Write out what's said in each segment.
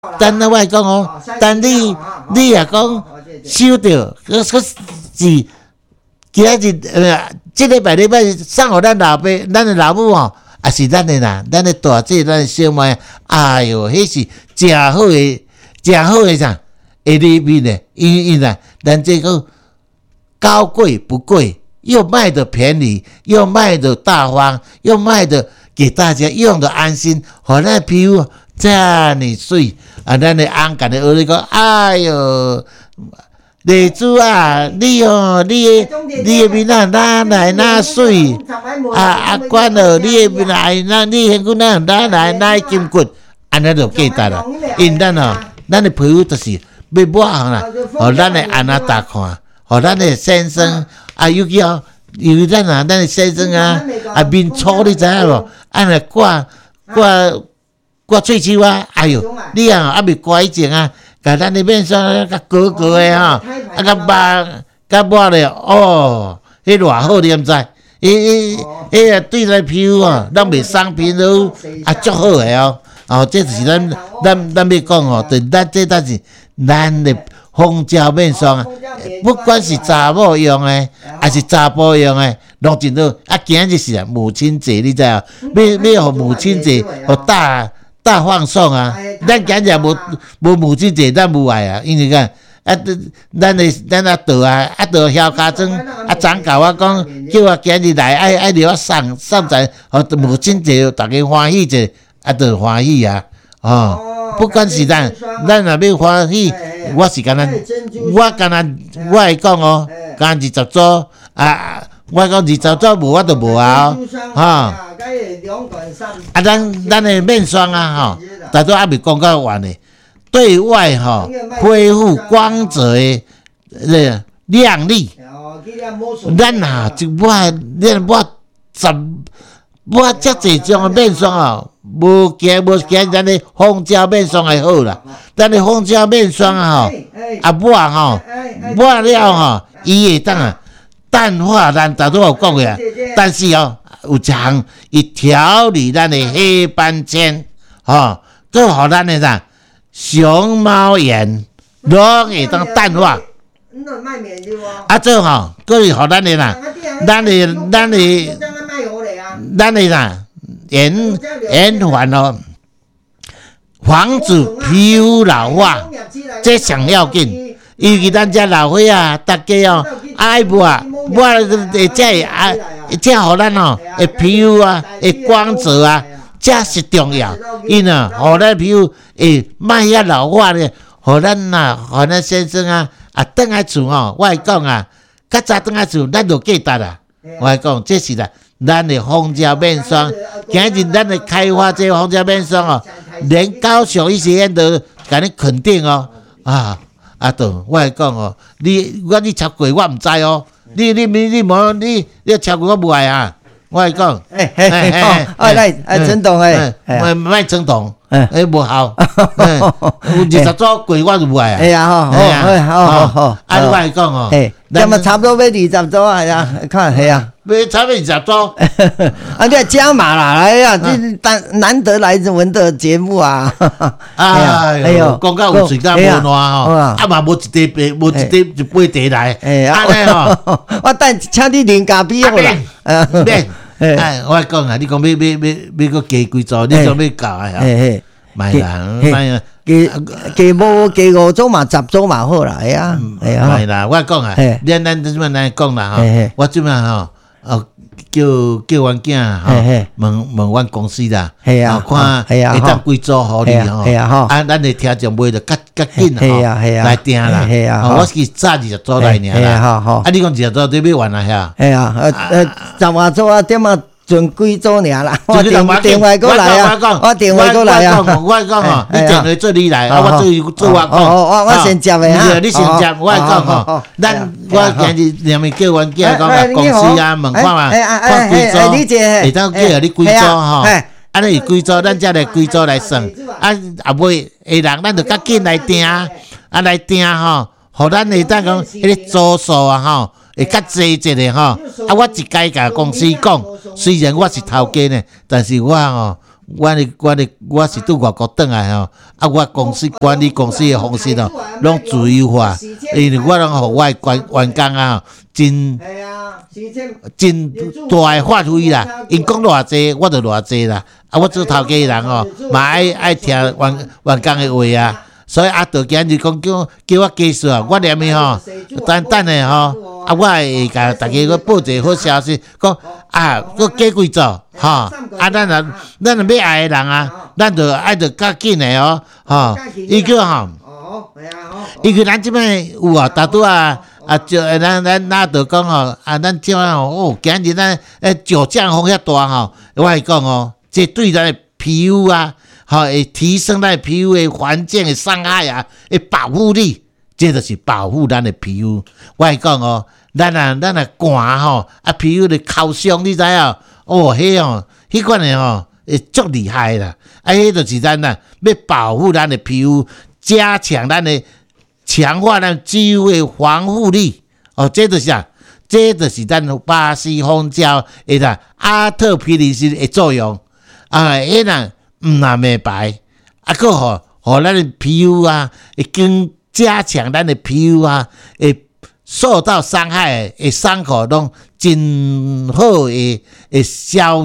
等我来讲哦，但你也讲收到，可是今日这礼拜送互咱老爸、咱的老母哦，也是咱的啦，咱的大姐、咱的小妹，哎哟，迄是真好的啥？的礼品呢？因啦，咱这个高贵不贵，又卖的便宜，又卖的大方，又卖的给大家用的安心，互咱皮肤遮尔水啊！咱的翁甲你学你讲，哎哟，丽珠啊，你的面啊哪来哪水啊？管了你的面来哪？你现骨哪来金骨？安尼就简单啦。因咱的皮肤就是要抹红啦，互咱的安那大看，互咱的先生啊，尤其咱的先生啊，面粗你知影无？安尼刮喙鬚啊，哎哟，你啊未刮以前啊，甲咱的面霜甲高高的吼，甲抹咧，哦，迄偌好你毋知？迄啊对咱皮肤哦，咱袂伤皮肤啊，足好诶哦。哦，这就是咱要讲哦，对，咱是咱的蜂胶面霜啊，不管是查某用的，还是查甫用的，拢真好。啊，今日是母亲节，你知啊？要互母亲节，互大放送啊！咱今日无母亲节，咱无爱啊，因为讲咱阿倒晓家庄昨甲我讲，叫我今日来爱留我送在，互母亲节大家欢喜者，就欢喜啊！哦，不管是咱若要欢喜，我是干那，我会讲哦，干20组啊。我讲20组无我就无啊，吼！咱的面霜啊，吼，大都还未讲到完呢。对外恢复光泽的亮丽。咱啊，就我遮济种的面霜哦，无惊咱的蜂胶面霜会好啦。咱的蜂胶面霜抹了伊会当淡化咱大都有讲过啊，但是有一项伊调理咱的黑斑签，都互咱的啥熊猫眼拢会当淡化。啊，这佫是互咱的啦，咱的啦延缓防止皮肤老化，这上要紧。尤其咱遮老岁啊，大家爱抹这互咱的皮肤啊，的光泽啊，这是重要。因互咱皮肤会莫遐老化咧，互咱先生啊，转来厝我会讲啊，较早转来厝，咱就记得啦。我会讲，这是啦，咱的蜂胶面霜，今日咱的开发这蜂胶面霜连高雄医学院都甲你肯定我会讲你超过我毋知哦，你超过我无爱啊，我会讲， 来，陈董莫陈董，无效有20组过我就无爱啊， 好， 我会讲那么差不多要20组啊，看要差不多20组， 你加码啦，来呀，这难得来我们的节目啊， 哎呦，讲到有嘴甲无烂嘛无一杯茶来，安尼我等请你啉咖啡好啦， 我讲啊，你讲要加几组，你总要搞啊，买啦，加5 组嘛，10组嘛好啦， 买啦，我讲啊，咱即摆来讲啦我即摆叫阮囝问阮公司啦，看会当几组互你咱的听众买就较紧来订啦，我是早20组来尔啦，你讲20组你要完啊 10外组啊，点啊？剩几组尔啦？我电话过来啊！我电话过来啊！ 我讲你电话做你来，我做我讲。 我先接的哈。 你先接，我讲我今日连咪叫阮囝讲公司啊，问看嘛，看几组，会当叫你几组安尼几组，咱才来几组来算。袂下人，咱就较紧来订，来订互咱会当讲迄个组数会较济一个我一概甲公司讲，虽然我是头家呢，但是我我是伫外国转来吼，啊，我公司管理公司的方式哦，拢自由化，因为我拢互我的员工啊，真大的发挥啦。因讲偌济，我就偌济啦。啊，我做头家的人哦，嘛爱听员工的话啊。所以啊，就今日讲叫我技术啊，我念的吼，等下吼，啊，我会甲大家个报一个好消息，讲啊，个加几组吼，啊，咱若要爱的人啊，咱就爱着较紧的哦，吼，伊叫吼，伊叫咱即摆有啊，大拄啊，就咱就讲吼，啊，咱即摆吼，哦，今日咱九降风遐大吼，我会讲哦，这对咱的皮肤啊。好，会提升咱皮肤的环境的伤害啊，会保护力，这就是保护咱的皮肤。我会讲哦，咱寒吼，啊皮肤的烤伤，你知影？哦，迄哦，迄款的吼，会足厉害啦。啊，迄就是咱要保护咱的皮肤，加强强化咱肌肤的防护力。哦，这就是啊，这就是咱巴西蜂胶的阿特皮林斯的作用啊，迄呐。若美白，啊，佫互咱的皮肤啊，会更加强咱的皮肤啊，会受到伤害的伤口拢真好会消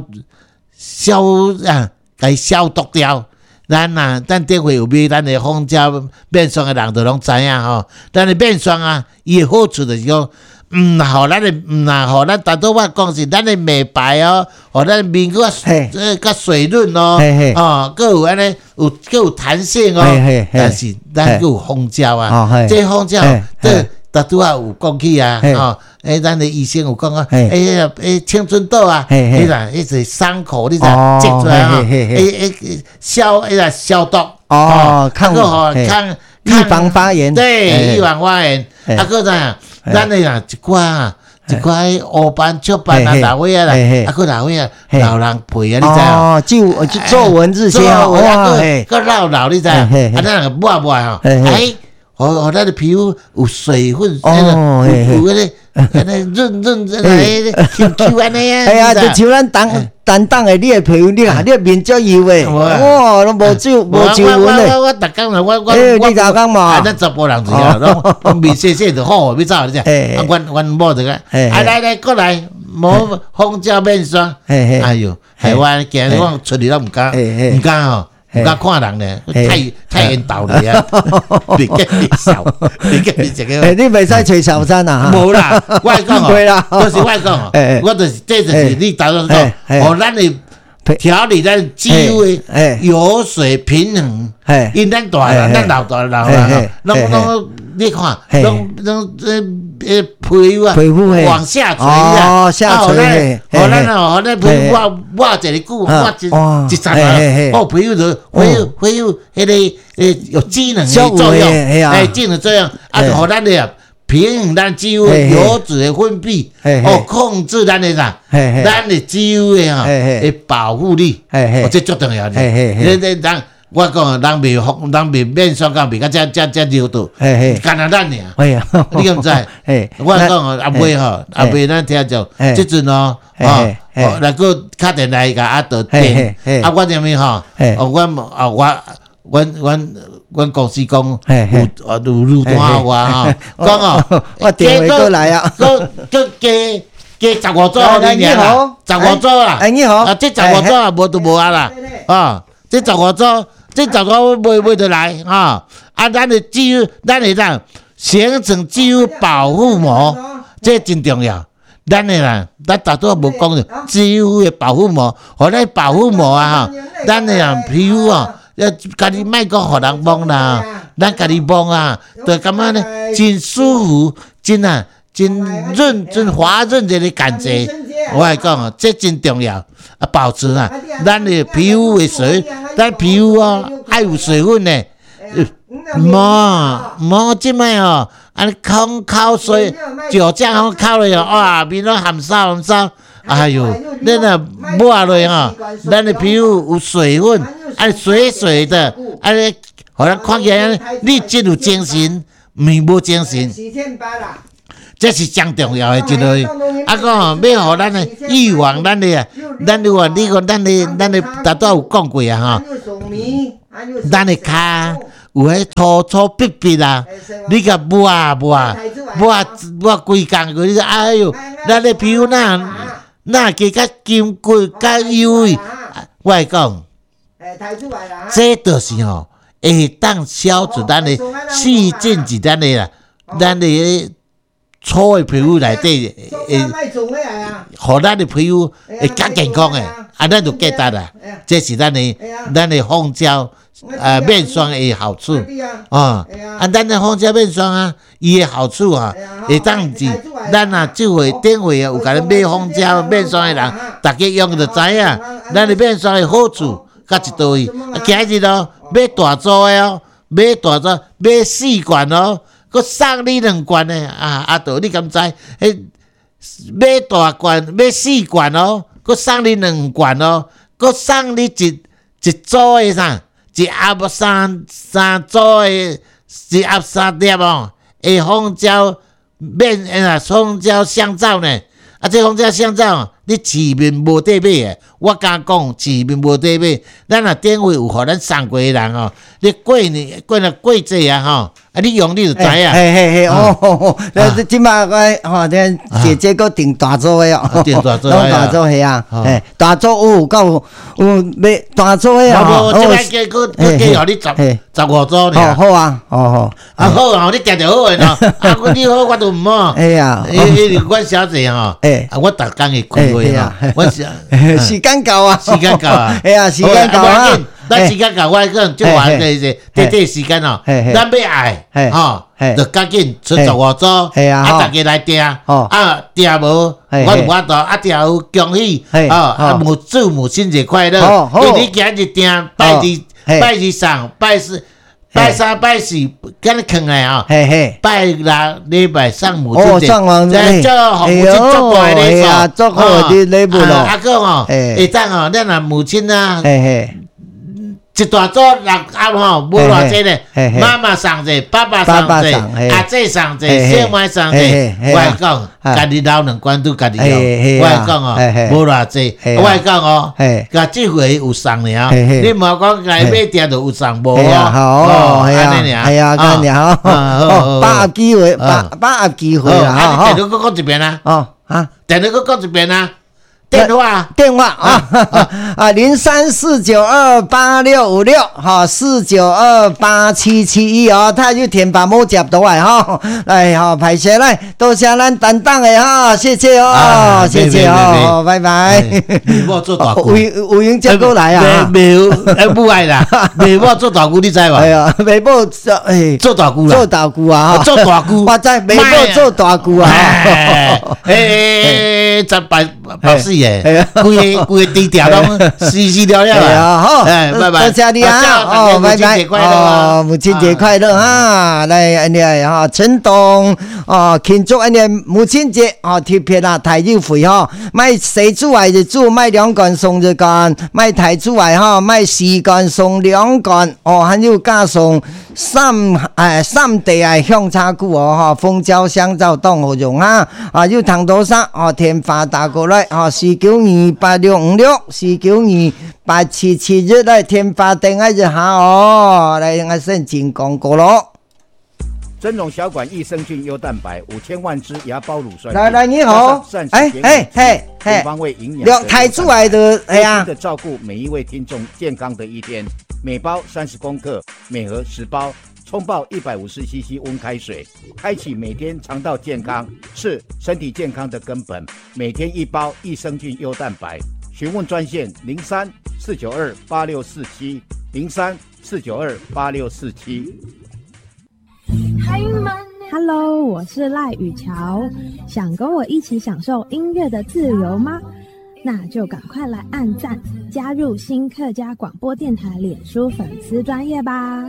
毒掉。咱顶回有买咱的蜂胶面霜的人就拢知影吼，咱的面霜啊，伊的好处就是讲。互咱大多我讲是咱的美白哦，互咱面较水润哦，哦，佮有安尼佮有弹性哦，但是咱佮有蜂胶啊，这蜂胶这大多啊有讲起啊，吼，咱的医生有讲啊，青春痘啊，迄个伤口你知接出来哈，消毒哦，抗预防发炎， 对，预防发炎，啊，佮啥？咱的啦，一寡黑斑、雀斑啊，老尾啊啦，啊，佮老尾啊，老人皮啊，你知啊？ 哦，就皱纹这些哦， 哇，佮老，你知啊？啊，咱个抹吼，互咱的皮肤有水分，有迄个。安尼润Q 安尼啊！ 哎呀，就像咱担的你的皮肤，你的面足油诶，哇，拢无皱纹诶。 我逐工我你逐工嘛？ 咱查甫人是啊，拢面细细就好，要走你知？啊，阮某这个，来过来，抹蜂胶面霜。哎呦，害我今日我出去都唔敢吼。唔敢看人呢，太缘投你啊！别跟你笑，别跟你这个。 你袂使找小三啊？ 无啦，我讲哦，就是我讲哦，我就是这就是你头先讲，哦，咱的调理咱肌肤的油水平衡，因咱大人，咱老人，拢你看，拢皮肤啊往下垂啊， 下垂， 好咱皮肤抹一个久，抹一层啊，皮肤就恢复迄个有机能的作用，机能作用啊，互咱的平衡咱肌肤油脂的分泌，控制咱的啥，咱的肌肤的保护力，这最重要的。咱我讲人袂面霜甲袂甲遮柔度，干那咱尔，你敢知？我讲阿妹吼，阿妹咱听着，即阵哦，来个敲电来甲阿德电，啊我踮面吼，阮公司讲有路段我吼，讲哦， 我电话过来啊， 加15组你尔，15组啦， 你好， 啊这15组啊无就无啊啦，啊这15组。这买得来啊！啊，咱的肌肤，咱会当形成肌肤保护膜，这真重要。咱的啦，咱大多无讲着肌肤的保护膜，互咱保护膜啊，咱的皮肤啊，要家己莫讲互人摸啦，咱家己摸啊，就感觉呢真舒服，真润、真滑润的感觉。我来讲啊，这真重要啊，保持啊，咱的皮肤的水，咱皮肤啊爱有水分呢。无即摆哦，安尼口水就这样口落哇，面拢含沙，哎哟，咱若抹落吼，咱的皮肤有水分，安水的，安尼，互咱看起来你真有精神，面无精神。 这是上重要的一个。啊，讲要互咱的预防，咱的啊，咱如果你讲咱的大多有讲过啊，咱的骹有迄粗逼逼啊，你甲抹规工过，你说哎哟，咱的皮肤那加较金贵、较优美，我来讲，这就是吼，会当消除咱的细菌伫咱的粗的皮肤内底，互咱的皮肤会较健康的，啊，咱就记得啦。这是咱的蜂胶面霜的好处啊，咱的蜂胶面霜啊，伊的好处啊，会当是咱啊，这回顶回有甲咱买蜂胶面霜的人，大家用就知影，咱的面霜的好处甲一倒位。今日咯，买大组的哦，买4罐哦。佮送你2罐呢啊！阿道你敢知？买大罐买4罐哦，佮送你2罐哦，佮送你一组的啥？一盒三组的，一盒3粒哦。蜂胶蜂胶香皂呢？啊，这蜂胶香皂哦，你市面无得买的，我敢讲市面无得买。咱若电话有互咱送过的人哦，你过节啊吼。啊！你用你就知影。 嘿哦，那即马个吼，咱姐姐个订大组的哦， 订大组的，大组的啊，大组有买大组的啊。 无，即摆加互你15组呢。 好啊，好啊，你定着好诶喏。啊，你好，我都毋好。 哎呀， 阮小姐吼，我逐工会开会吼，我时间到啊，哎呀，时间到啊。 咱时间到，我讲就话这时间哦，咱要爱吼，就赶紧出15组，啊，大家来订，啊，订无我就法度，啊，订有恭喜，啊，祝母亲节快乐，因为你今日订拜二送，拜3、拜4，今日囥诶吼，拜6礼拜送母亲节，这祝母亲祝大礼物， 祝好的礼物咯， 啊个吼，会当吼，咱若母亲啊。一大组6盒吼，无偌济咧。妈妈送者，爸爸送者，阿姐送者，小妹送者。我来讲，家己留2罐都家己用。我来讲哦，无偌济。我来讲哦，甲即回有送尔，你莫讲来买店就有送无哦。 好，安尼尔，系啊，安尼尔吼。把握机会啦， 哈。电话搁讲一遍啊。电话搁讲一遍啊。电话0349286656哈，492877哦，他就填把冇接到来哈，来哈，歹势来，多谢咱担当的哈，谢谢哦，谢谢哦，拜拜。我做大姑，有闲接过来啊，没有，不爱啦，没我做大姑，你知嘛？哎呀，没我做大姑啦，做大姑啊，做大姑，我知没我做大姑啊，真白死。规个低调拢死了啦！好，拜拜，多谢你啊！哦，拜拜，哦，母亲节快乐哈！来，安尼哈，陈董哦，庆祝安尼母亲节哦，特别啦，台日会哈，卖4煮来就煮，卖2罐送1罐，卖台煮来哈，卖4罐送2罐哦，还有加送3地的香茶具哦哈，蜂胶香皂当好用哈，啊，有糖豆沙哦，天发打过来哦。4928656，4928771来天发电话一下哦，来我申请广告咯。 真容小管益生菌优蛋白5000万支牙包乳酸。 来，你好， 全方位营养， 抬出来的，哎呀， 的照顾每一位听众健康的一天，每包30公克，每盒10包。冲泡150cc 温开水，开启每天肠道健康，是身体健康的根本。每天1包益生菌优蛋白，询问专线03-492-8647，03-492-8647。 Hello， 我是赖雨乔，想跟我一起享受音乐的自由吗？那就赶快来按赞，加入新客家广播电台脸书粉丝专页吧。